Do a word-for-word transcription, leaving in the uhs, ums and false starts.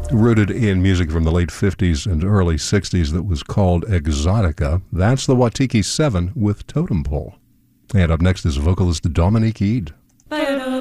rooted in music from the late fifties and early sixties that was called Exotica. That's the Watiki seven with Totem Pole. And up next is vocalist Dominique Eade.